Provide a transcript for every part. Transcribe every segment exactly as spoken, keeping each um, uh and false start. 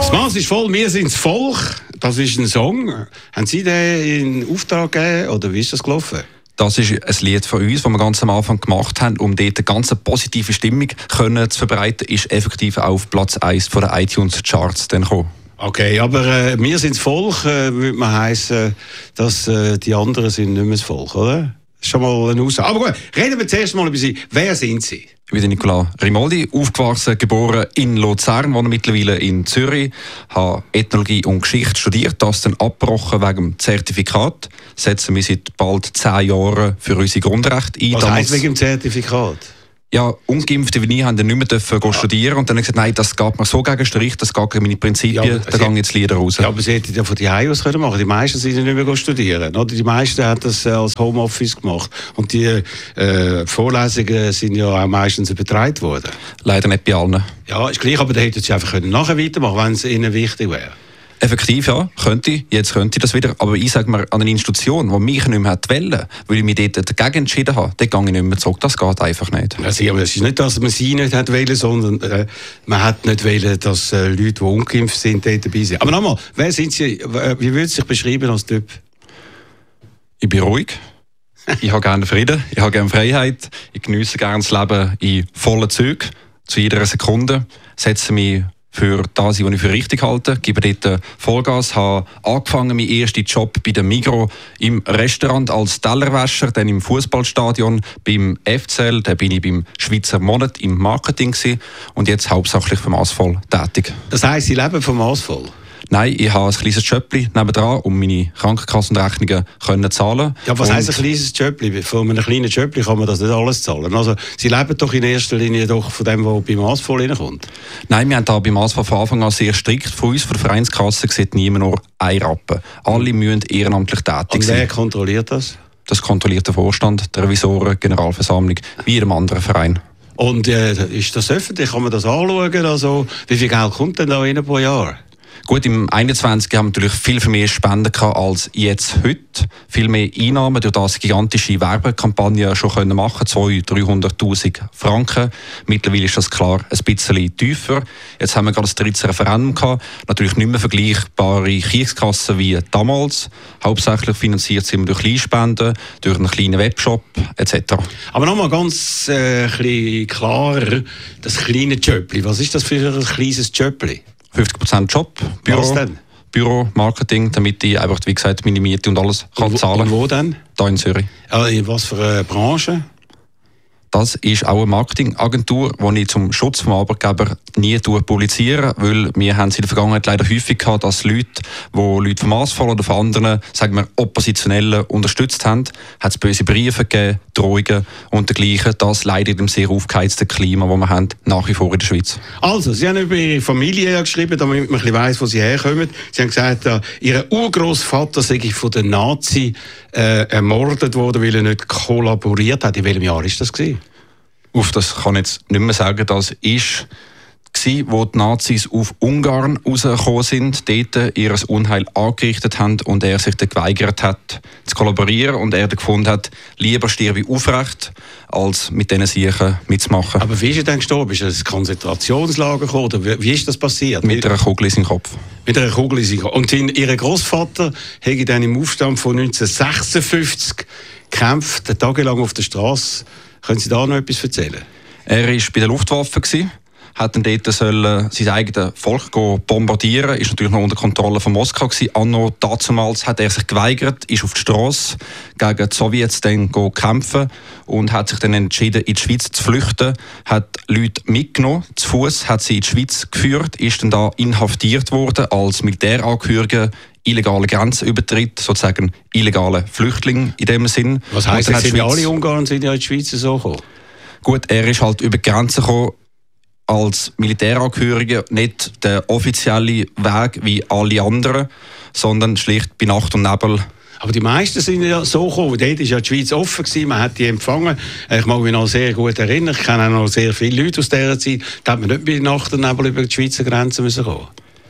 Das Mass ist voll, wir sind das Volk. Das ist ein Song. Haben Sie den in Auftrag gegeben oder wie ist das gelaufen? Das ist ein Lied von uns, das wir ganz am Anfang gemacht haben, um dort eine ganz positive Stimmung können zu verbreiten, ist effektiv auf Platz eins der iTunes-Charts dann gekommen. Okay, aber äh, wir sind das Volk, äh, würde man heissen, dass äh, die anderen sind nicht mehr das Volk, oder? Das ist schon mal eine Aussage. Aber gut, reden wir zuerst mal über Sie. Wer sind Sie? Ich bin Nicolas Rimoldi, aufgewachsen, geboren in Luzern, wohne mittlerweile in Zürich, habe Ethnologie und Geschichte studiert, das dann abgebrochen wegen dem Zertifikat, setze mich seit bald zehn Jahren für unsere Grundrechte ein. Was heisst wegen dem Zertifikat? Ja, Ungeimpfte wie ich haben dann nicht mehr dürfen ja. studieren und dann habe ich gesagt, nein, das geht mir so gegen Strich, das geht gegen meine Prinzipien, ja, da gehen jetzt Lieder raus. Ja, aber Sie hätten ja von die Hause aus können machen. Die meisten sind ja nicht mehr studieren, oder? Die meisten haben das als Homeoffice gemacht und die äh, Vorlesungen sind ja auch meistens übertragen worden. Leider nicht bei allen. Ja, ist gleich, aber da hätten Sie einfach können nachher weitermachen, wenn es Ihnen wichtig wäre. Effektiv, ja, könnte ich. Jetzt könnte ich das wieder. Aber ich sage mir, an eine Institution, die mich nicht mehr wollte, weil ich mich dort dagegen entschieden habe, dort gehe ich nicht mehr zurück. Das geht einfach nicht. Also, aber es ist nicht, dass man sie nicht hat wollen, sondern äh, man hat nicht wollen, dass äh, Leute, die ungeimpft sind, dort dabei sind. Aber nochmal, wer sind Sie? Wie würden Sie sich beschreiben als Typ? Ich bin ruhig. Ich habe gerne Frieden. Ich habe gerne Freiheit. Ich genieße gerne das Leben in vollen Zügen. Zu jeder Sekunde. Setze mich für das, was ich für richtig halte, gebe dort Vollgas, habe angefangen, meinen ersten Job bei der Migros im Restaurant als Tellerwäscher, dann im Fußballstadion, beim F C L, dann bin ich beim Schweizer Monat im Marketing gewesen und jetzt hauptsächlich für Massvoll tätig. Das heisst, Sie leben vom Massvoll? Nein, ich habe ein kleines Jobli nebendran, um meine Krankenkassenrechnungen zu zahlen. Ja, was heisst ein kleines Jobli? Von einem kleinen Jobli kann man das nicht alles zahlen. Also, Sie leben doch in erster Linie doch von dem, was bei Massvoll reinkommt. Nein, wir haben da bei Massvoll von Anfang an sehr strikt. Von uns, von der Vereinskasse, sieht niemand nur ein Rappen. Alle müssen ehrenamtlich tätig sein. Und wer kontrolliert das? Das kontrolliert der Vorstand, der Revisoren, Generalversammlung, wie jedem anderen Verein. Und äh, ist das öffentlich? Kann man das anschauen? Also, wie viel Geld kommt denn da rein pro Jahr? Gut, im einundzwanzig haben wir natürlich viel, viel mehr Spenden gehabt als jetzt heute. Viel mehr Einnahmen durch das gigantische Werbekampagne schon können machen, zweihunderttausend, dreihunderttausend Franken. Mittlerweile ist das klar ein bisschen tiefer. Jetzt haben wir gerade das dritte Referendum gehabt. Natürlich nicht mehr vergleichbare Kirchskassen wie damals. Hauptsächlich finanziert sind wir durch Kleinspenden, durch einen kleinen Webshop et cetera. Aber nochmal ganz äh, ein klarer, das kleine Jöppli. Was ist das für ein kleines Jöppli? fünfzig Prozent Job, Büro, was denn? Büro, Marketing, damit ich einfach, wie gesagt, meine Miete und alles kann und, zahlen. Und wo denn? Hier in Zürich. Ja, in was für eine Branche? Das ist auch eine Marketingagentur, die ich zum Schutz des Arbeitgebers nie publiziere, weil wir haben es in der Vergangenheit leider häufig gehabt, dass Leute, die Leute vom Massvoll oder von anderen, sagen wir, Oppositionellen unterstützt haben, hat es böse Briefe gegeben, Drohungen und dergleichen. Das leider in dem sehr aufgeheizten Klima, das wir haben, nach wie vor in der Schweiz. Also, Sie haben über Ihre Familie geschrieben, damit man ein bisschen weiss, wo Sie herkommen. Sie haben gesagt, äh, Ihr Urgroßvater sei von den Nazis äh, ermordet worden, weil er nicht kollaboriert hat. In welchem Jahr war das gewesen? Auf das kann ich jetzt nicht mehr sagen, das ist gewesen, wo die Nazis auf Ungarn rausgekommen sind, dort ihr Unheil angerichtet haben und er sich dann geweigert hat zu kollaborieren und er dann gefunden hat, lieber sterbe ich aufrecht, als mit diesen Siechen mitzumachen. Aber wie ist er denn gestorben? Ist er ins Konzentrationslager gekommen oder wie, wie ist das passiert? Mit einer Kugel in seinem Kopf. Mit einer Kugel in seinem Kopf. Und ihr Großvater hätte dann im Aufstand von neunzehnhundertsechsundfünfzig gekämpft, tagelang auf der Straße. Können Sie da noch etwas erzählen? Er war bei der Luftwaffe, hat dann dort sollen sein eigenes Volk bombardieren, ist natürlich noch unter Kontrolle von Moskau gewesen. Anno dazumals hat er sich geweigert, ist auf die Straße gegen die Sowjets dann kämpfen und hat sich dann entschieden, in die Schweiz zu flüchten, hat Leute mitgenommen, zu Fuß, hat sie in die Schweiz geführt, ist dann da inhaftiert worden als Militärangehöriger, illegale Grenzübertritt, sozusagen illegale Flüchtling in dem Sinn. Was heisst, jetzt sind alle Ungarn sind ja in die Schweiz so gekommen? Gut, er ist halt über die Grenze gekommen als Militärangehöriger, nicht der offizielle Weg wie alle anderen, sondern schlicht bei Nacht und Nebel. Aber die meisten sind ja so gekommen. Dort war ja die Schweiz offen gewesen, man hat die empfangen. Ich mag mich noch sehr gut erinnern, ich kenne auch noch sehr viele Leute aus dieser Zeit. Da hat man nicht bei Nacht und Nebel über die Schweizer Grenze müssen kommen.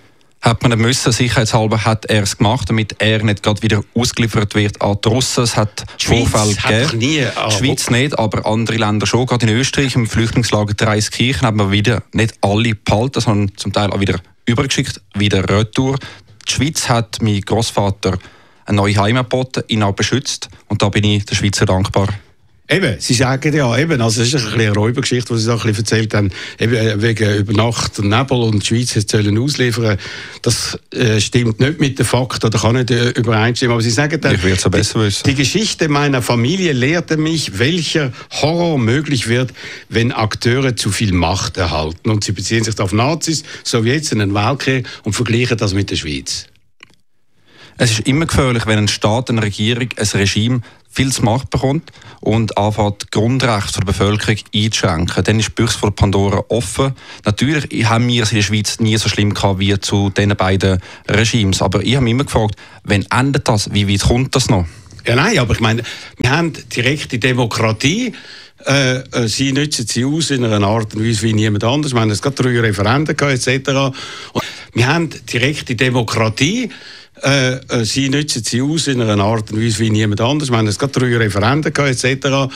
Hat man nicht müssen, sicherheitshalber hat er es gemacht, damit er nicht gerade wieder ausgeliefert wird an die Russen. Es hat Vorfälle gegeben. Nie, die Schweiz nicht, aber andere Länder schon. Gerade in Österreich, im Flüchtlingslager Dreiskirchen, hat man wieder nicht alle behalten, sondern zum Teil auch wieder übergeschickt, wieder retour. Die Schweiz hat mein Grossvater eine neue Heimat geboten, ihn auch beschützt. Und da bin ich der Schweiz sehr dankbar. Eben, Sie sagen ja, eben, also es ist ein eine Räubergeschichte, die Sie auch ein bisschen erzählt haben, eben wegen über Nacht und Nebel und die Schweiz sollen ausliefern. Das äh, stimmt nicht mit den Fakten oder kann nicht äh, übereinstimmen. Aber Sie sagen dann, ich werde es ja besser die, wissen. Die Geschichte meiner Familie lehrte mich, welcher Horror möglich wird, wenn Akteure zu viel Macht erhalten. Und Sie beziehen sich auf Nazis, Sowjets in den Weltkrieg und vergleichen das mit der Schweiz. Es ist immer gefährlich, wenn ein Staat, eine Regierung, ein Regime viel zu Macht bekommt und anfängt, Grundrechte der Bevölkerung einzuschränken. Dann ist die Büchse von Pandora offen. Natürlich haben wir es in der Schweiz nie so schlimm gehabt wie zu diesen beiden Regimes. Aber ich habe mich immer gefragt, wann endet das? Wie weit kommt das noch? Ja, nein, aber ich meine, wir haben direkte Demokratie. Äh, äh, sie nutzen sie aus in einer Art und Weise wie niemand anders. Wir haben es gerade drei Referenden gehabt, et cetera. Und wir haben direkte Demokratie. Äh, äh, sie nutzen sie aus in einer Art und Weise wie niemand anders. Wir haben es gerade drei Referenden gehabt, et cetera.